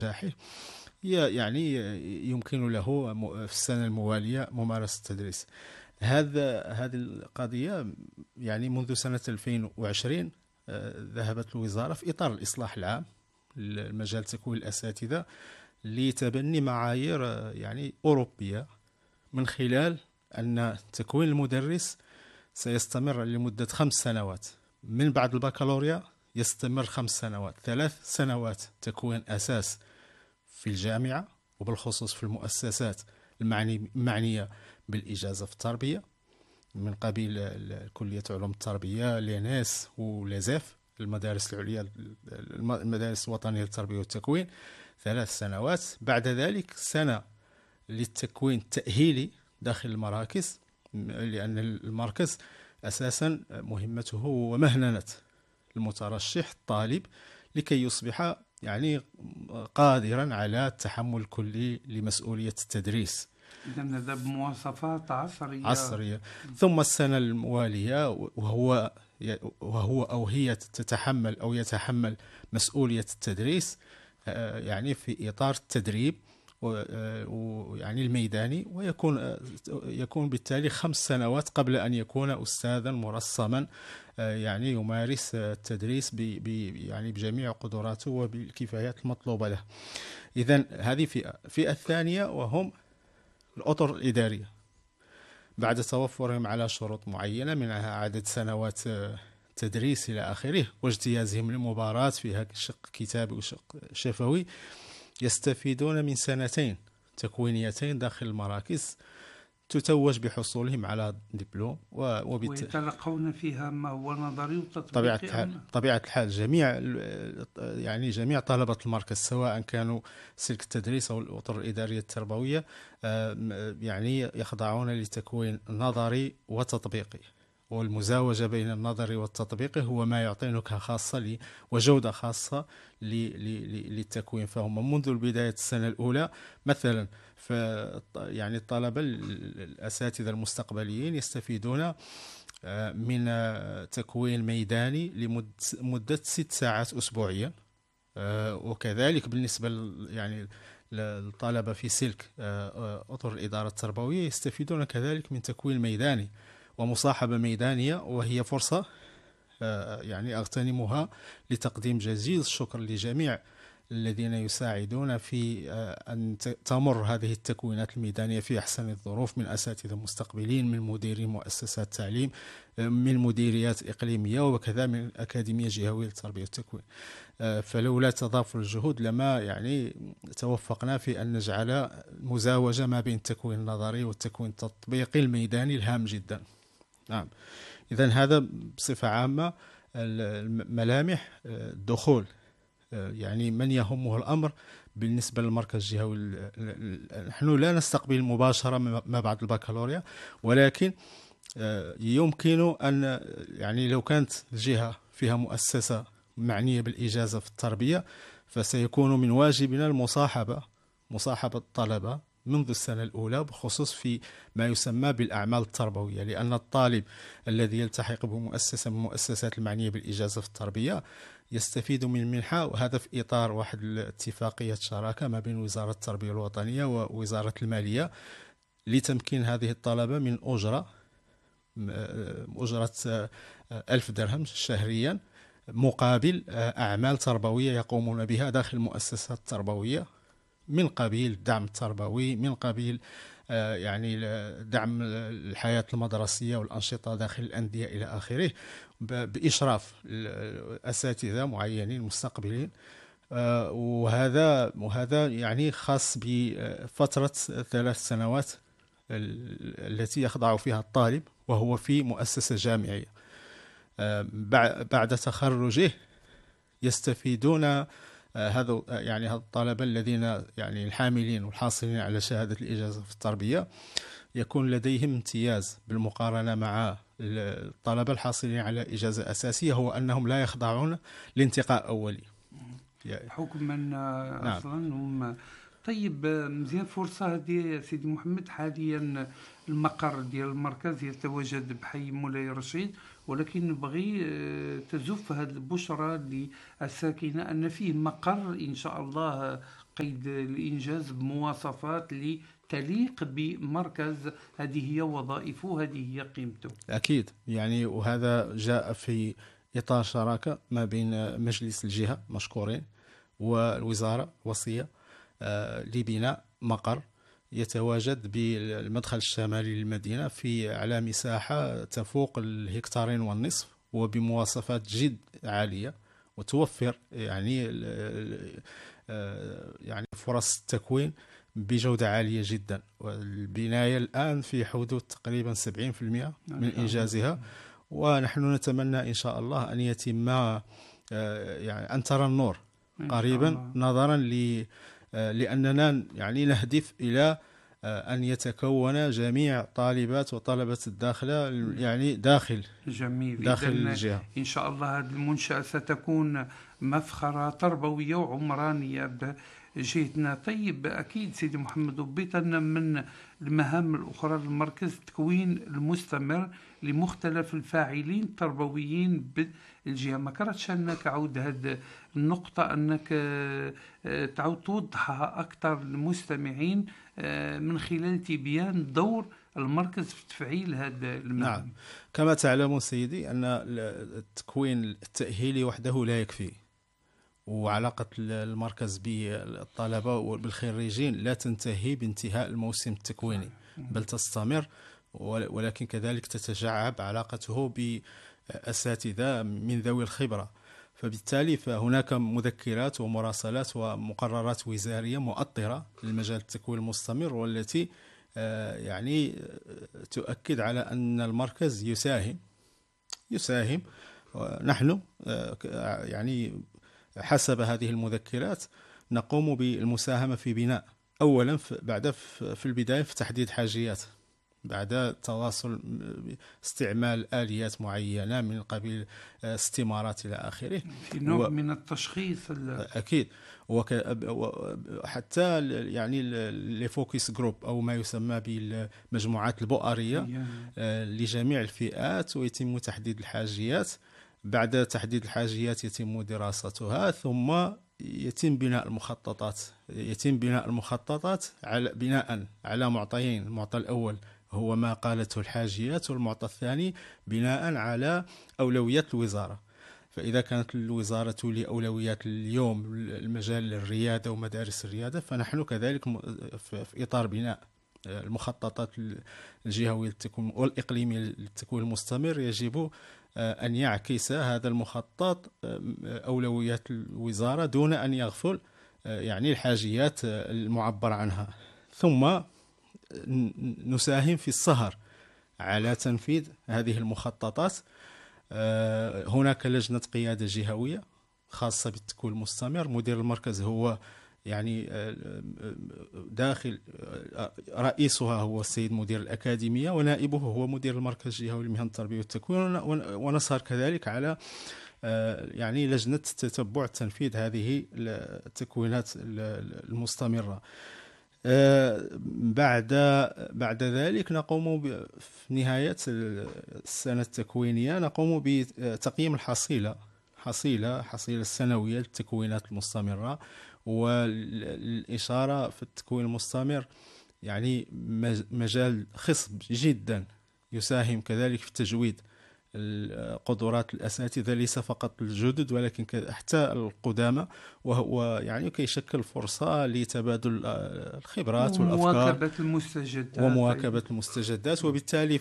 النجاحه يعني يمكن له في السنة الموالية ممارسة التدريس. هذه القضية يعني منذ سنة 2020 ذهبت الوزارة في إطار الإصلاح العام لمجال تكوين الأساتذة لتبني معايير يعني أوروبية، من خلال أن تكوين المدرس سيستمر لمدة 5 سنوات. من بعد البكالوريا يستمر 5 سنوات، 3 سنوات تكوين أساس في الجامعة، وبالخصوص في المؤسسات المعنية بالإجازة في التربية، من قبيل كلية علوم التربية ليناس وليزيف، المدارس العليا، المدارس الوطنية للتربية والتكوين. 3 سنوات. بعد ذلك سنة للتكوين التأهيلي داخل المراكز، لأن المركز أساسا مهمته هو مهننة المترشح الطالب لكي يصبح يعني قادرا على التحمل الكلي لمسؤولية التدريس. إذا هذا بمواصفات عصرية. ثم السنة الموالية وهو أو هي تتحمل أو يتحمل مسؤولية التدريس، يعني في إطار التدريب ويعني الميداني، يكون بالتالي 5 سنوات قبل أن يكون أستاذا مرسما، يعني يمارس التدريس يعني بجميع قدراته وبالكفايات المطلوبة له. إذن هذه فئة الثانية، وهم الأطر الإدارية، بعد توفرهم على شروط معينة، منها عدد سنوات تدريس إلى آخره، واجتيازهم للمباراة في هذا الشق كتابي وشق شفوي، يستفيدون من 2 تكوينيتين داخل المراكز تتوج بحصولهم على دبلوم، ويتلقون فيها ما هو نظري وتطبيقي. طبيعة الحال جميع طلبة المركز، سواء كانوا سلك التدريس أو الأطر الإدارية التربوية، يعني يخضعون لتكوين نظري وتطبيقي، والمزاوجة بين النظري والتطبيقي هو ما يعطي نكهة خاصة وجودة خاصة للتكوين. فهم منذ البداية السنة الأولى مثلا، يعني الطلبة الأساتذة المستقبليين يستفيدون من تكوين ميداني لمدة 6 ساعات أسبوعيا. وكذلك بالنسبة يعني الطلبة في سلك أطر الإدارة التربوية يستفيدون كذلك من تكوين ميداني ومصاحبة ميدانية، وهي فرصة يعني أغتنمها لتقديم جزيل الشكر لجميع الذين يساعدون في أن تمر هذه التكوينات الميدانية في أحسن الظروف، من أساتذة مستقبلين، من مديرين مؤسسات التعليم، من مديريات إقليمية، وكذا من الأكاديمية الجهوية للتربية والتكوين. فلولا تضافر الجهود لما يعني توفقنا في أن نجعل مزاوجة ما بين التكوين النظري والتكوين التطبيقي الميداني الهام جدا. نعم. إذن هذا بصفة عامة ملامح الدخول، يعني من يهمه الأمر بالنسبة للمركز الجهوي. نحن لا نستقبل مباشرة ما بعد البكالوريا، ولكن يمكن أن يعني لو كانت الجهة فيها مؤسسة معنية بالإجازة في التربية، فسيكون من واجبنا مصاحبة الطلبة منذ السنة الأولى، بخصوص في ما يسمى بالأعمال التربوية، لأن الطالب الذي يلتحق بمؤسسة من المؤسسات المعنية بالإجازة في التربية يستفيد من منحة، وهذا في إطار واحد الاتفاقية شراكة ما بين وزارة التربية الوطنية ووزارة المالية، لتمكين هذه الطلبة من أجرة 1000 درهم شهريا، مقابل أعمال تربوية يقومون بها داخل المؤسسات التربوية، من قبيل الدعم التربوي، من قبيل يعني دعم الحياة المدرسية والأنشطة داخل الأندية إلى آخره، بإشراف أساتذة معينين مستقبلين. وهذا يعني خاص بفترة 3 سنوات التي يخضع فيها الطالب وهو في مؤسسة جامعية. بعد تخرجه يستفيدون هذا يعني الطلبة الذين يعني الحاملين والحاصلين على شهادة الإجازة في التربية، يكون لديهم امتياز بالمقارنة مع الطلبة الحاصلين على إجازة أساسية، هو أنهم لا يخضعون لانتقاء أولي حكما. نعم. أصلا هم طيب مزيان. فرصة هذه سيدي محمد، حاليا المقر ديال المركز يتواجد بحي مولاي رشيد، ولكن نبغي تزف هذه البشرى للساكنة أن فيه مقر إن شاء الله قيد الإنجاز بمواصفات اللي تليق بمركز. هذه هي وظائفه، هذه هي قيمته. أكيد، يعني وهذا جاء في إطار شراكة ما بين مجلس الجهة مشكورين والوزارة وصية لبناء مقر يتواجد بالمدخل الشمالي للمدينة على مساحة تفوق الهكتارين والنصف، وبمواصفات جد عالية، وتوفر يعني فرص التكوين بجودة عالية جدا. والبناية الآن في حدود تقريبا 70% من إنجازها، ونحن نتمنى إن شاء الله أن يتم يعني أن ترى النور قريبا، نظرا لأننا يعني نهدف إلى أن يتكون جميع طالبات وطلبة الداخلة يعني داخل الجهة. إن شاء الله هذه المنشأة ستكون مفخرة تربوية وعمرانية بجهتنا. طيب، أكيد سيدي محمد، وبطنا من المهام الأخرى للمركز التكوين المستمر لمختلف الفاعلين التربويين بالجهة. ما كرهتش أنك عود هذه النقطة، أنك تعود توضحها أكثر للمستمعين من خلال تبيان دور المركز في تفعيل هذا المهام. نعم، كما تعلمون سيدي أن التكوين التأهيلي وحده لا يكفي، وعلاقة المركز بالطلبة وبالخريجين لا تنتهي بانتهاء الموسم التكويني، بل تستمر، ولكن كذلك تتشعب علاقته بأساتذة من ذوي الخبرة. فبالتالي فهناك مذكرات ومراسلات ومقررات وزارية مؤطرة للمجال التكوين المستمر، والتي يعني تؤكد على أن المركز يساهم. نحن يعني حسب هذه المذكرات نقوم بالمساهمة في بناء، أولا في البداية في تحديد حاجيات، بعد تواصل استعمال آليات معينة من قبيل استمارات إلى آخره، في نوع من التشخيص. أكيد، وحتى يعني الفوكس جروب أو ما يسمى بالمجموعات البؤرية لجميع الفئات، ويتم تحديد الحاجيات. بعد تحديد الحاجيات يتم دراستها، ثم يتم بناء المخططات بناء على معطيين. المعطى الأول هو ما قالته الحاجيات، والمعطى الثاني بناء على أولويات الوزارة. فإذا كانت الوزارة لأولويات اليوم المجال الريادة ومدارس الريادة، فنحن كذلك في إطار بناء المخططات الجهوية والإقليمية للتكوين المستمر يجب أن يعكس هذا المخطط أولويات الوزارة دون أن يغفل يعني الحاجيات المعبر عنها. ثم نساهم في السهر على تنفيذ هذه المخططات. هناك لجنة قيادة جهوية خاصة بالتكوين المستمر، مدير المركز هو يعني داخل رئيسها هو السيد مدير الأكاديمية، ونائبه هو مدير المركز الجهوي للمهن التربية والتكوين. ونسهر كذلك على يعني لجنة تتبع تنفيذ هذه التكوينات المستمرة. بعد ذلك نقوم في نهاية السنة التكوينية نقوم بتقييم الحصيلة السنوية للتكوينات المستمرة. والإشارة في التكوين المستمر يعني مجال خصب جدا يساهم كذلك في تجويد القدرات الأساتذة، ليس فقط الجدد ولكن حتى القدامى، وهو يعني كيشكل فرصة لتبادل الخبرات والأفكار ومواكبة المستجدات. وبالتالي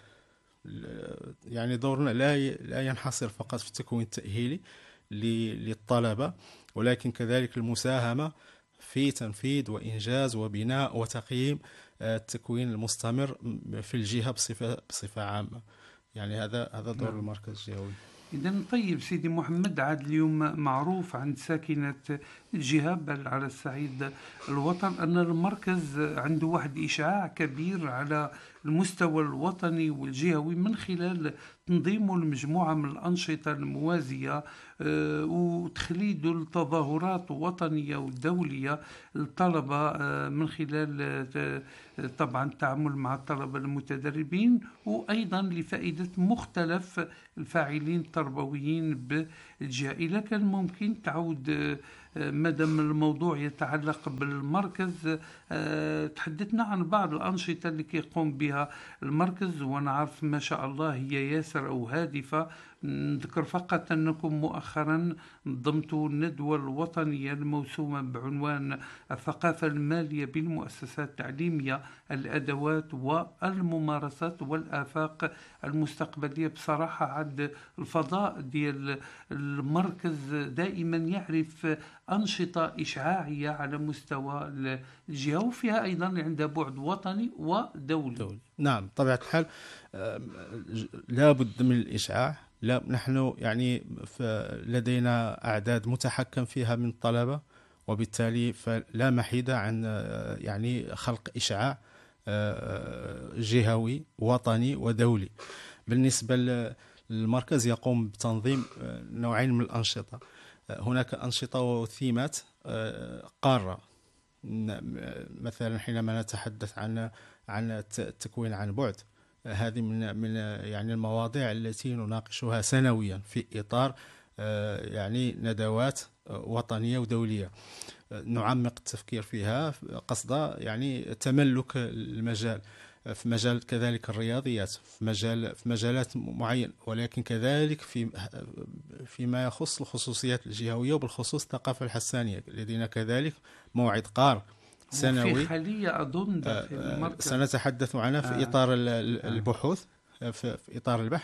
يعني دورنا لا ينحصر فقط في التكوين التأهيلي للطلبة، ولكن كذلك المساهمة في تنفيذ وإنجاز وبناء وتقييم التكوين المستمر في الجهة بصفة عامة. يعني هذا دور المركز الجهوي. إذن طيب سيدي محمد، عاد اليوم معروف عند ساكنة الجهة بل على الصعيد الوطن أن المركز عنده واحد إشعاع كبير على المستوى الوطني والجهوي من خلال تنظيمه لمجموعة من الأنشطة الموازية وتخليد التظاهرات وطنية ودولية للطلبة من خلال طبعا التعامل مع الطلبة المتدربين، وأيضا لفائدة مختلف الفاعلين التربويين بالجهة. إذا كان ممكن تعود مادام الموضوع يتعلق بالمركز، تحدثنا عن بعض الأنشطة اللي كيقوم بها المركز، ونعرف ما شاء الله هي ياسر أو هادفة. نذكر فقط أنكم مؤخرا نظمتوا الندوة الوطنية الموسومة بعنوان الثقافة المالية بالمؤسسات التعليمية، الأدوات والممارسات والآفاق المستقبلية. بصراحة عد الفضاء ديال المركز دائما يعرف أنشطة إشعاعية على مستوى الجهة، وفيها أيضا عندها بعد وطني ودولي. نعم، طبيعة الحال لا بد من الإشعاع. لا، نحن يعني لدينا أعداد متحكم فيها من الطلبة، وبالتالي فلا محيدة عن يعني خلق إشعاع جهوي وطني ودولي. بالنسبة للمركز يقوم بتنظيم نوعين من الأنشطة. هناك أنشطة وثيمات قارة، مثلا حينما نتحدث عن التكوين عن بعد، هذه من يعني المواضيع التي نناقشها سنويا في إطار يعني ندوات وطنية ودولية، نعمق التفكير فيها قصد يعني تملك المجال، في مجال كذلك الرياضيات، في مجالات معينة، ولكن كذلك فيما يخص الخصوصيات الجهوية، وبالخصوص الثقافة الحسانية. لدينا كذلك موعد قار سنوي في خلية أظن داخل المركز سنتحدث عنها في إطار البحوث، في إطار البحث،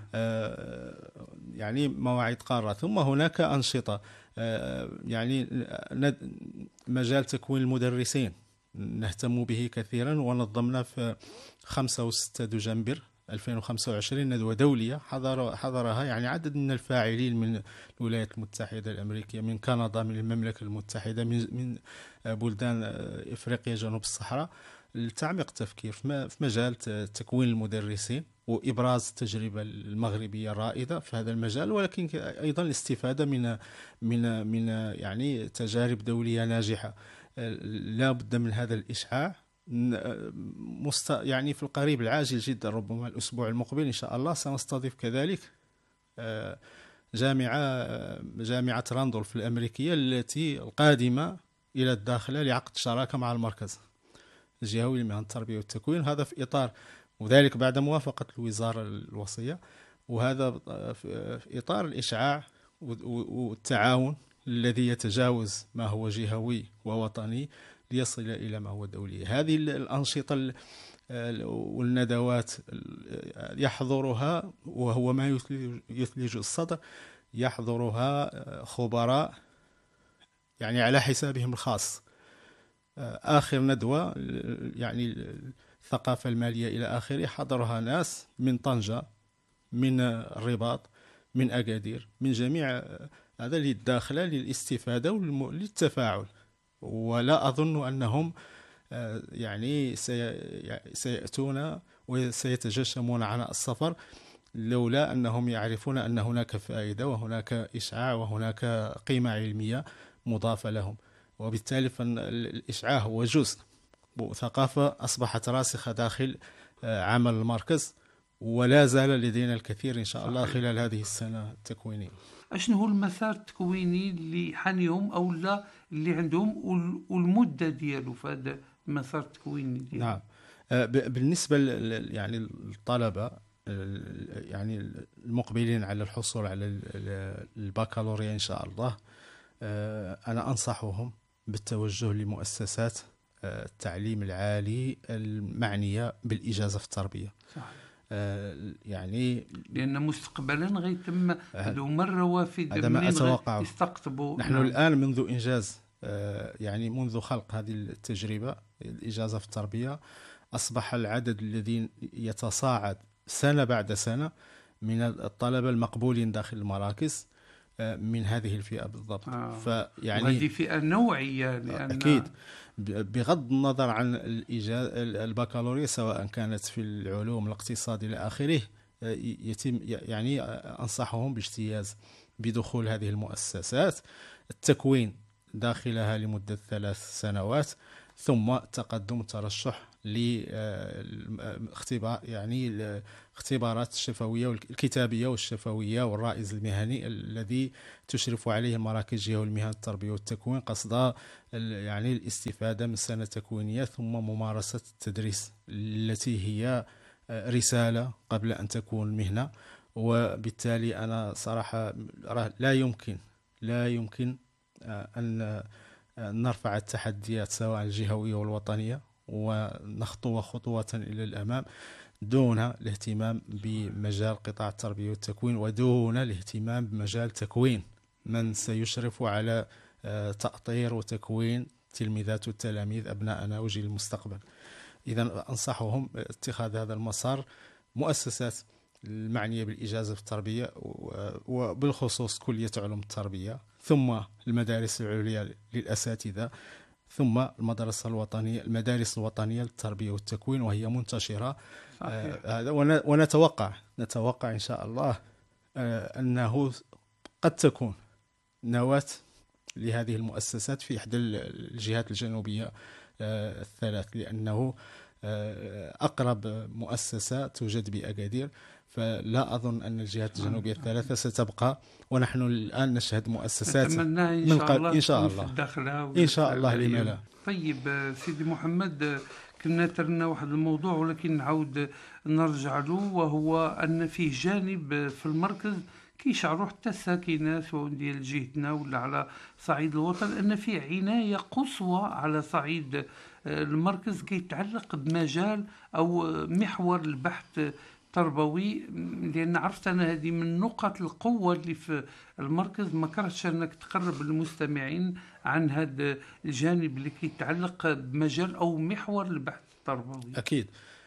يعني مواعيد قارة. ثم هناك أنشطة، يعني مجال تكوين المدرسين نهتم به كثيرا، ونظمنا في 5 و6 دجنبر 2025 ندوة دولية حضرها يعني عدد من الفاعلين من الولايات المتحدة الأمريكية، من كندا، من المملكة المتحدة، من بلدان إفريقيا جنوب الصحراء، لتعميق التفكير في مجال تكوين المدرسين وإبراز التجربة المغربية الرائدة في هذا المجال، ولكن أيضا الاستفادة من يعني تجارب دولية ناجحة. لا بد من هذا الإشعاع. يعني في القريب العاجل جدا، ربما الأسبوع المقبل إن شاء الله، سنستضيف كذلك جامعة راندولف الأمريكية التي القادمة إلى الداخلة لعقد شراكة مع المركز الجهوي لمهن التربية والتكوين، هذا في إطار، وذلك بعد موافقة الوزارة الوصية، وهذا في إطار الإشعاع والتعاون الذي يتجاوز ما هو جهوي ووطني ليصل إلى ما هو دولي. هذه الأنشطة والندوات يحضرها، وهو ما يثلج الصدر، يحضرها خبراء يعني على حسابهم الخاص. آخر ندوة يعني الثقافة المالية إلى آخره حضرها ناس من طنجة، من الرباط، من أكادير، من جميع هذا للداخلة للاستفادة وللتفاعل. ولا أظن أنهم يعني سيأتون وسيتجشمون عناء السفر لولا أنهم يعرفون أن هناك فائدة وهناك إشعاع وهناك قيمة علمية مضافة لهم. وبالتالي فالإشعاع هو جزء ثقافة أصبحت راسخة داخل عمل المركز، ولا زال لدينا الكثير إن شاء الله خلال هذه السنة التكوينية. أشنو هو المسار التكويني اللي حانيهم أو لا اللي عندهم والمدة ديالو في هذا المسار التكويني ديالو؟ نعم، بالنسبة يعني الطلبة يعني المقبلين على الحصول على البكالوريا إن شاء الله، أنا أنصحهم بالتوجه لمؤسسات التعليم العالي المعنية بالإجازة في التربية. صحيح. يعني لأن مستقبلا غيتم ذو الروافد هذا ما أتوقع. يستقطبوا. نحن الآن منذ إنجاز يعني منذ خلق هذه التجربة الإجازة في التربية، أصبح العدد الذي يتصاعد سنة بعد سنة من الطلبة المقبولين داخل المراكز من هذه الفئة بالضبط. فيعني وهذه فئة نوعية، لأن أكيد بغض النظر عن البكالوريا سواء كانت في العلوم، الاقتصاد إلى آخره، يتم يعني أنصحهم باجتياز بدخول هذه المؤسسات، التكوين داخلها لمدة 3 سنوات، ثم تقدم الترشح لاختبار يعني الاختبارات الشفوية والكتابية والشفوية والرائز المهني الذي تشرف عليه المراكز الجهوية للمهن التربية والتكوين، قصد يعني الاستفادة من سنة تكوينية ثم ممارسة التدريس التي هي رسالة قبل أن تكون مهنة. وبالتالي أنا صراحة لا يمكن أن نرفع التحديات سواء الجهوية والوطنية ونخطو خطوة إلى الأمام دون الاهتمام بمجال قطاع التربية والتكوين، ودون الاهتمام بمجال تكوين من سيشرف على تأطير وتكوين تلميذات والتلاميذ أبناءنا وجيل المستقبل. إذا أنصحهم اتخاذ هذا المسار. مؤسسات المعنية بالإجازة في التربية وبالخصوص كلية علوم التربية، ثم المدارس العليا للأساتذة، ثم المدارس الوطنية للتربية والتكوين، وهي منتشرة. ونتوقع إن شاء الله أنه قد تكون نواة لهذه المؤسسات في إحدى الجهات الجنوبية الثلاث، لأنه أقرب مؤسسة توجد بأكادير، فلا أظن أن الجهات الجنوبية الثلاثة ستبقى، ونحن الآن نشهد مؤسسات إن شاء الله لما لا. طيب سيدي محمد، كنا ترنا واحد الموضوع ولكن نعود نرجع له، وهو أن فيه جانب في المركز كيشعروا حتى الساكنة سواء ديال جهتنا ولا على صعيد الوطن أن فيه عناية قصوى على صعيد المركز كيتعلق بمجال أو محور البحث تربوي، لأن عرفت أنا هذه من نقط القوة اللي في المركز. ما كرهتش أنك تقرب المستمعين عن هذا الجانب اللي كيتعلق بمجال أو محور البحث التربوي. أكيد.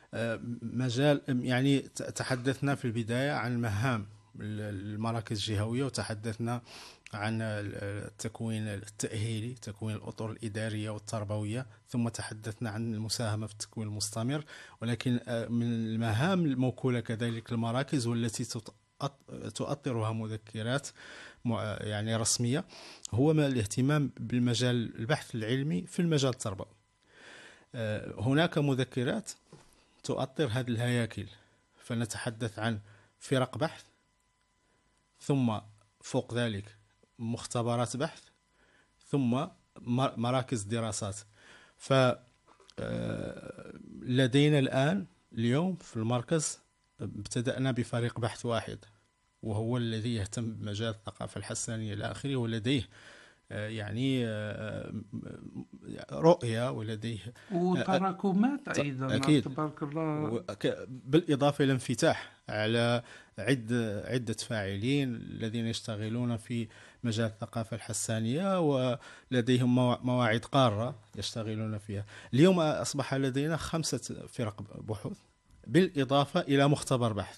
مجال يعني تحدثنا في البداية عن مهام المراكز الجهوية، وتحدثنا عن التكوين التأهيلي، تكوين الأطر الإدارية والتربوية، ثم تحدثنا عن المساهمة في التكوين المستمر. ولكن من المهام الموكولة كذلك المراكز والتي تؤطرها مذكرات يعني رسمية هو الاهتمام بالمجال البحث العلمي في المجال التربوي. هناك مذكرات تؤطر هذه الهياكل، فنتحدث عن فرق بحث، ثم فوق ذلك مختبرات بحث، ثم مراكز دراسات. فلدينا اليوم في المركز ابتدأنا بفريق بحث واحد، وهو الذي يهتم بمجال الثقافة الحسانية إلى آخره، ولديه يعني رؤية ولديه وتراكمات أيضا. أكيد. تبارك الله. بالإضافة إلى انفتاح على عدة فاعلين الذين يشتغلون في مجال الثقافة الحسانية ولديهم مواعيد قارة يشتغلون فيها. اليوم أصبح لدينا 5 فرق بحوث بالإضافة إلى مختبر بحث.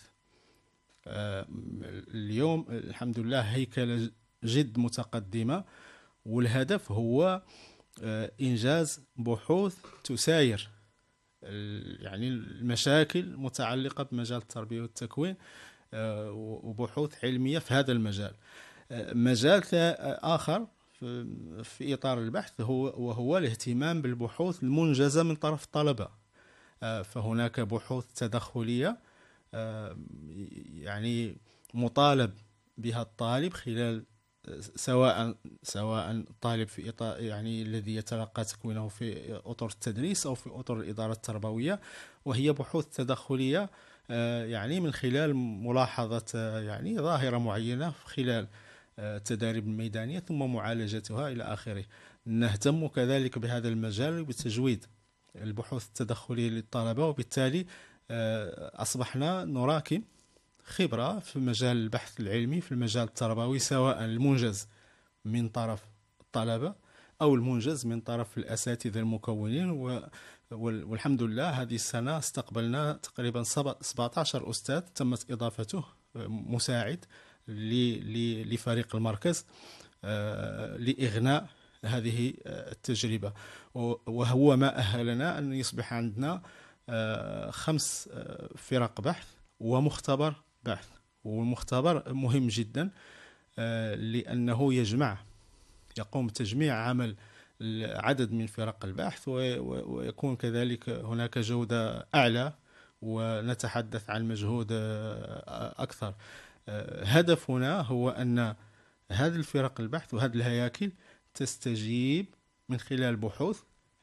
اليوم الحمد لله هيكلة جد متقدمة، والهدف هو إنجاز بحوث تساير يعني المشاكل المتعلقة بمجال التربية والتكوين، وبحوث علمية في هذا المجال. مجال آخر في إطار البحث وهو الاهتمام بالبحوث المنجزة من طرف الطلبة. فهناك بحوث تدخلية يعني مطالب بها الطالب خلال سواء الطالب في إطار يعني الذي يتلقى تكوينه في أطر التدريس أو في أطر الإدارة التربوية، وهي بحوث تدخلية يعني من خلال ملاحظة يعني ظاهرة معينة خلال التدريب الميدانية ثم معالجتها إلى آخره. نهتم كذلك بهذا المجال بتجويد البحوث التدخلية للطلبة، وبالتالي أصبحنا نراكم خبرة في مجال البحث العلمي في المجال التربوي، سواء المنجز من طرف الطلبة أو المنجز من طرف الأساتذة المكونين. والحمد لله هذه السنة استقبلنا تقريبا 17 أستاذ تمت إضافته مساعد لفريق المركز لإغناء هذه التجربة، وهو ما أهلنا أن يصبح عندنا 5 فرق بحث ومختبر بحث. والمختبر مهم جدا لأنه يقوم بتجميع عمل عدد من فرق البحث، ويكون كذلك هناك جودة أعلى، ونتحدث عن مجهود أكثر. هدفنا هو أن هذه الفرق البحث وهذه الهياكل تستجيب من خلال بحوث